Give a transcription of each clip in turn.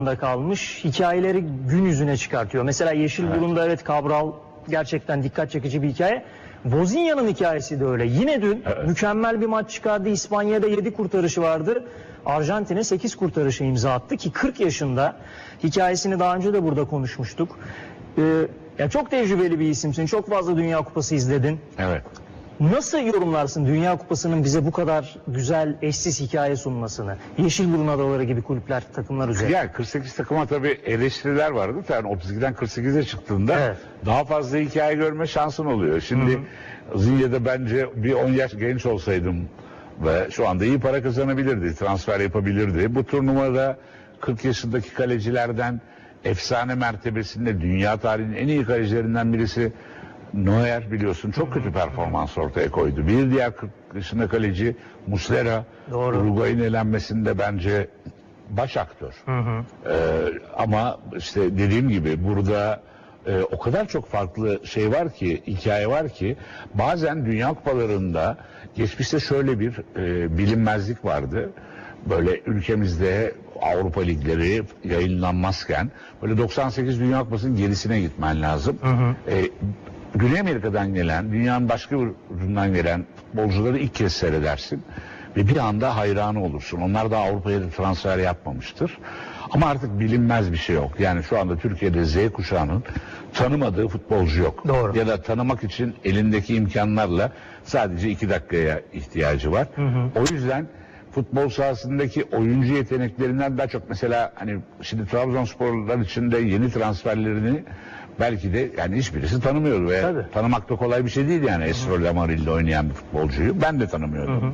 kalmış hikayeleri gün yüzüne çıkartıyor. Mesela Yeşilburun'da evet Cabral gerçekten dikkat çekici bir hikaye. Bozinya'nın hikayesi de öyle. Yine dün mükemmel bir maç çıkardı. İspanya'da 7 kurtarışı vardı. Arjantin'e 8 kurtarışı imza attı ki 40 yaşında. Hikayesini daha önce de burada konuşmuştuk. Ya çok tecrübeli bir isimsin. Çok fazla Dünya Kupası izledin. Evet. Nasıl yorumlarsın Dünya Kupası'nın bize bu kadar güzel eşsiz hikaye sunmasını? Yeşilburun Adaları gibi kulüpler, takımlar üzerinde. Ya 48 takıma tabii eleştiriler vardı. Yani 32'den 48'e çıktığında Evet. daha fazla hikaye görme şansın oluyor. Şimdi Zinya'da bence bir 10 yaş genç olsaydım ve şu anda iyi para kazanabilirdi, transfer yapabilirdi. Bu turnuvada 40 yaşındaki kalecilerden efsane mertebesinde dünya tarihinin en iyi kalecilerinden birisi Neuer, biliyorsun, çok kötü performans ortaya koydu. Bir diğer 40 yaşında kaleci Muslera, Uruguay'ın elenmesinde bence baş aktör. Ama işte dediğim gibi burada o kadar çok farklı şey var ki, hikaye var ki, bazen Dünya Kupalarında geçmişte şöyle bir bilinmezlik vardı. Böyle ülkemizde Avrupa ligleri yayınlanmazken böyle 98 Dünya Kupası'nın gerisine gitmen lazım. Güney Amerika'dan gelen, dünyanın başka bir ucundan gelen futbolcuları ilk kez seyredersin ve bir anda hayranı olursun. Onlar da Avrupa'ya da transfer yapmamıştır. Ama artık bilinmez bir şey yok. Yani şu anda Türkiye'de Z kuşağının tanımadığı futbolcu yok. Doğru. Ya da tanımak için elindeki imkanlarla sadece 2 dakikaya ihtiyacı var. O yüzden futbol sahasındaki oyuncu yeteneklerinden daha çok, mesela hani şimdi Trabzonsporlular içinde yeni transferlerini belki de yani hiçbirisi tanımıyordu ve tanımak da kolay bir şey değil yani. Esrol Amaril'de oynayan bir futbolcuyu ben de tanımıyordum.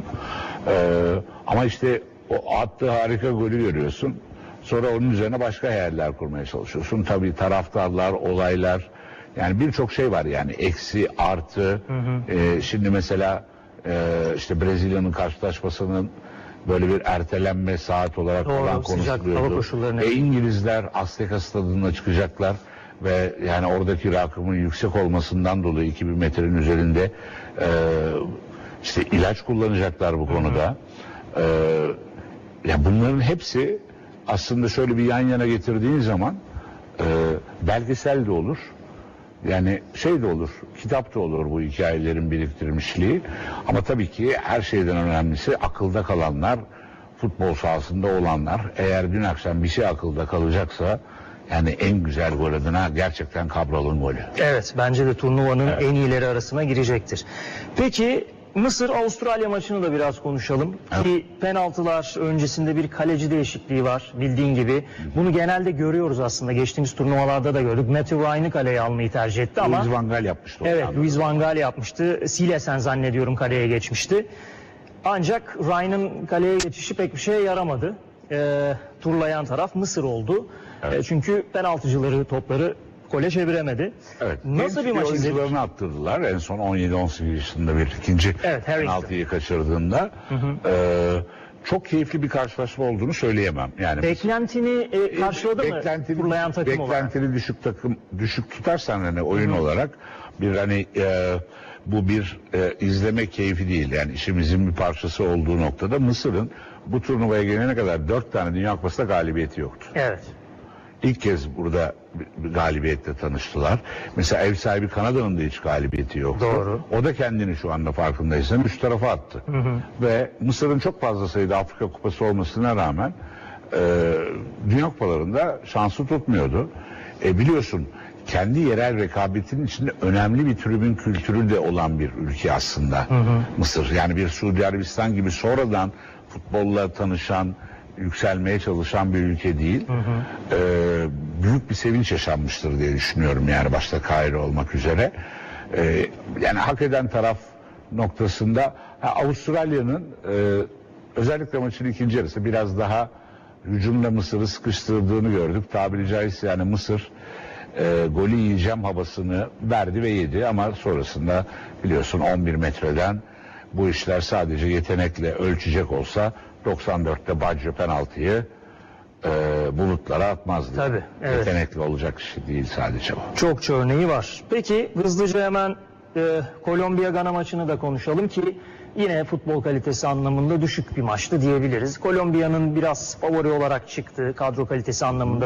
Ama işte o attığı harika golü görüyorsun. Sonra onun üzerine başka hayaller kurmaya çalışıyorsun. Tabii taraftarlar, olaylar, yani birçok şey var yani, eksi, artı. Şimdi mesela işte Brezilya'nın karşılaşmasının böyle bir ertelenme saat olarak falan konuşuluyordu. İngilizler Azteca stadına çıkacaklar ve yani oradaki rakımın yüksek olmasından dolayı 2000 metrenin üzerinde işte ilaç kullanacaklar bu konuda. Ya bunların hepsi aslında şöyle bir yan yana getirdiğin zaman belgesel de olur. Yani şey de olur, kitap da olur bu hikayelerin biriktirmişliği. Ama tabii ki her şeyden önemlisi akılda kalanlar, futbol sahasında olanlar. Eğer dün akşam bir şey akılda kalacaksa yani en güzel gol adına gerçekten Cabral'ın golü. Evet, bence de turnuvanın en iyileri arasına girecektir. Peki Mısır-Avustralya maçını da biraz konuşalım. Ki penaltılar öncesinde bir kaleci değişikliği var bildiğin gibi. Bunu genelde görüyoruz aslında. Geçtiğimiz turnuvalarda da gördük. Matthew Ryan'ı kaleye almayı tercih etti ama... Louis van Gaal yapmıştı. Evet, Louis van Gaal yapmıştı. Silesen zannediyorum kaleye geçmişti. Ancak Ryan'ın kaleye geçişi pek bir şeye yaramadı. Turlayan taraf Mısır oldu. Çünkü penaltıcıları topları gole çeviremedi. Evet. Nasıl bir maç izledik? Oyuncularını attırdılar. En son 17-18 yaşında bir ikinci penaltıyı kaçırdığında. Çok keyifli bir karşılaşma olduğunu söyleyemem. Yani beklentini karşıladı mı turlayan takım olarak? Beklentini düşük tutarsan hani oyun olarak bir hani bu bir izleme keyfi değil. Yani işimizin bir parçası olduğu noktada Mısır'ın bu turnuvaya gelene kadar 4 tane Dünya Kupası'nda galibiyeti yoktu. Evet. İlk kez burada bir galibiyetle tanıştılar. Mesela ev sahibi Kanada'nın da hiç galibiyeti yoktu. Doğru. O da kendini şu anda farkındaysan üst tarafa attı. Ve Mısır'ın çok fazla sayıda Afrika Kupası olmasına rağmen Dünya Kupalarında şansı tutmuyordu. Biliyorsun kendi yerel rekabetin içinde önemli bir tribün kültürü de olan bir ülke aslında Mısır. Yani bir Suudi Arabistan gibi sonradan futbolla tanışan, yükselmeye çalışan bir ülke değil. Büyük bir sevinç yaşanmıştır diye düşünüyorum yani, başta Kahire olmak üzere. Yani hak eden taraf noktasında Avustralya'nın özellikle maçın ikinci yarısı biraz daha hücumla Mısır'ı sıkıştırdığını gördük. Tabiri caizse yani Mısır golü yiyeceğim havasını verdi ve yedi ama sonrasında biliyorsun 11 metreden bu işler sadece yetenekle ölçecek olsa 94'te Baggio penaltıyı bulutlara atmazdı. Tabii, evet. Yetenekli olacak şey değil sadece o. Çokça örneği var. Peki hızlıca hemen Kolombiya-Gana maçını da konuşalım ki yine futbol kalitesi anlamında düşük bir maçtı diyebiliriz. Kolombiya'nın biraz favori olarak çıktığı kadro kalitesi anlamında